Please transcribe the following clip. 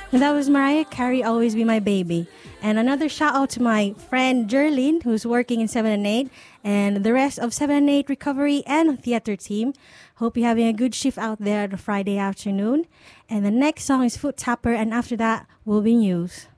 And that was Mariah Carey, Always Be My Baby. And another shout out to my friend Jerlyn, who's working in 7 and 8, and the rest of 7 and 8 recovery and theater team. Hope you're having a good shift out there on a Friday afternoon. And the next song is Foot Tapper, and after that will be news.